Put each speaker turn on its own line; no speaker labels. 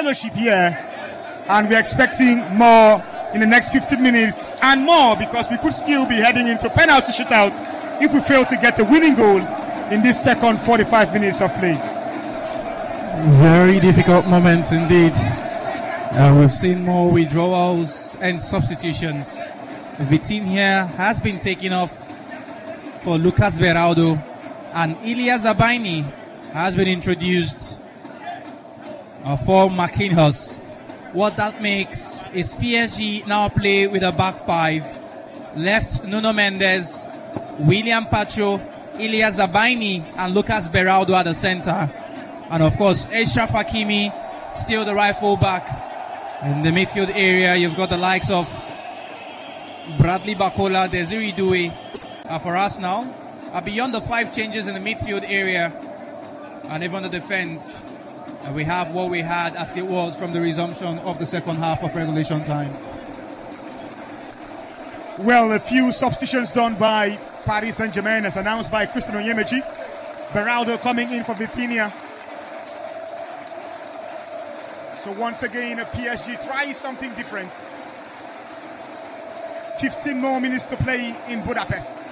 fellowship here, and we're expecting more in the next 15 minutes and more, because we could still be heading into penalty shootout if we fail to get a winning goal in this second 45 minutes of play.
Very difficult moments indeed. We've seen more withdrawals and substitutions. Vitinha has been taken off for Lucas Beraldo, and Ilya Zabaini has been introduced for McInnes. What that makes is PSG now play with a back five. Left, Nuno Mendes, William Pacho, Ilya Zabaini, and Lucas Beraldo at the center. And of course, Achraf Hakimi, still the right fullback. In the midfield area, you've got the likes of Bradley Bakola, Desiree Doué. For us now, beyond the 5 changes in the midfield area and even the defense, we have what we had as it was from the resumption of the second half of regulation time.
Well, a few substitutions done by Paris Saint-Germain as announced by Christian Onyemaechi. Beraldo coming in for Vitinha. So once again, PSG tries something different. 15 more minutes to play in Budapest.